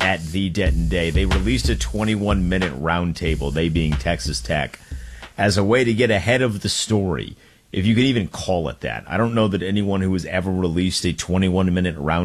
at The Denton Day. They released a 21-minute roundtable, they being Texas Tech, as a way to get ahead of the story, if you can even call it that. I don't know that anyone who has ever released a 21-minute roundtable